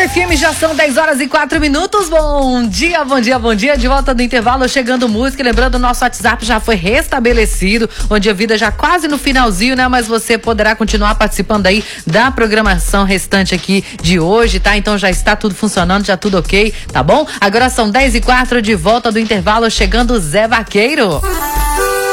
FM, já são 10h04. Bom dia, bom dia, bom dia. De volta do intervalo, chegando música. Lembrando, o nosso WhatsApp já foi restabelecido, onde a vida já quase no finalzinho, né? Mas você poderá continuar participando aí da programação restante aqui de hoje, tá? Então já está tudo funcionando, já tudo ok, tá bom? Agora são 10h04, de volta do intervalo, chegando Zé Vaqueiro.